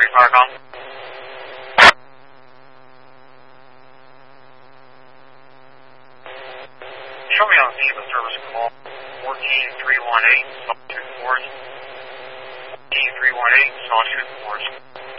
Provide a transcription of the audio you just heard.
Marcom. Show me on Viva service call 14318, sawtooth forest. 14318, sawtooth forest.